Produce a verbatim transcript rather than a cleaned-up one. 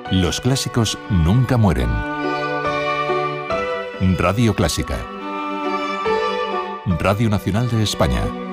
Los clásicos nunca mueren. Radio Clásica. Radio Nacional de España.